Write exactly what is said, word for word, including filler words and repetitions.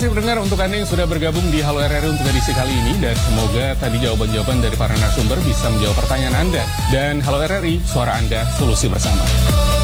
kasih pendengar untuk Anda yang sudah bergabung di Halo R R untuk edisi kali ini. Dan semoga tadi jawaban-jawaban dari para narasumber bisa menjawab pertanyaan Anda. Dan Halo R R I, suara Anda, solusi bersama.